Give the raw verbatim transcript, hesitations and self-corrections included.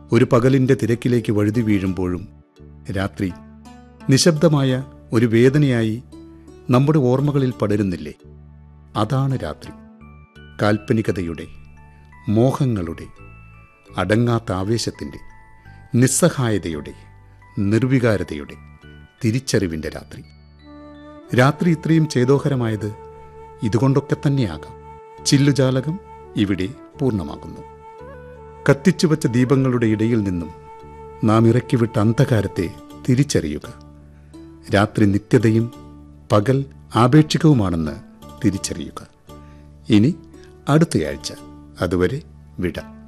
ഒരു പകലിൻ്റെ തിരക്കിലേക്ക് വഴുതി വീഴുമ്പോഴും രാത്രി നിശബ്ദമായ ഒരു വേദനയായി നമ്മുടെ ഓർമ്മകളിൽ പടരുന്നില്ലേ? അതാണ് രാത്രി. കാൽപ്പനികതയുടെ, മോഹങ്ങളുടെ, അടങ്ങാത്ത ആവേശത്തിൻ്റെ, നിസ്സഹായതയുടെ, നിർവികാരതയുടെ, തിരിച്ചറിവിൻ്റെ രാത്രി. രാത്രി ഇത്രയും ചേതോഹരമായത് ഇതുകൊണ്ടൊക്കെ തന്നെയാകാം. ചില്ലുജാലകം ഇവിടെ പൂർണ്ണമാകുന്നു. കത്തിച്ചുവച്ച ദീപങ്ങളുടെ ഇടയിൽ നിന്നും നാം ഇറക്കിവിട്ട അന്ധകാരത്തെ തിരിച്ചറിയുക. രാത്രി നിത്യതയും പകൽ ആപേക്ഷികവുമാണെന്ന് തിരിച്ചറിയുക. ഇനി അടുത്തയാഴ്ച. അതുവരെ വിട.